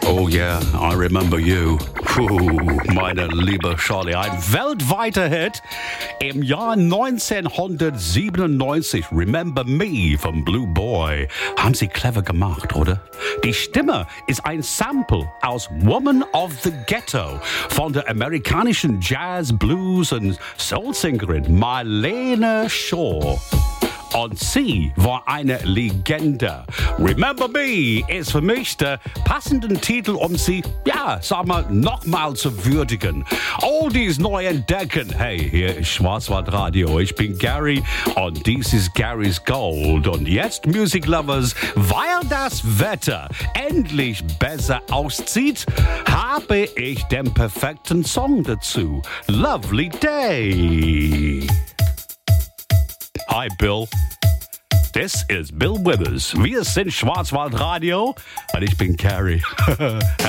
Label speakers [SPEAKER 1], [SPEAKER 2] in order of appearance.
[SPEAKER 1] Oh yeah, I remember you. Puh, meine liebe Charlie, ein weltweiter Hit im Jahr 1997. Remember Me vom Blue Boy. Haben sie clever gemacht, oder? Die Stimme ist ein Sample aus Woman of the Ghetto von der amerikanischen Jazz, Blues und Soul-Sängerin Marlene Shaw. Und sie war eine Legende. Remember Me ist für mich der passende Titel, um sie, nochmal zu würdigen. Oldies neu entdecken. Hey, hier ist Schwarzwaldradio. Ich bin Gary und dies ist Garys Gold. Und jetzt, Music Lovers, weil das Wetter endlich besser auszieht, habe ich den perfekten Song dazu. Lovely Day. Hi, Bill. This is Bill Withers. Wir sind Schwarzwaldradio und ich bin Carrie.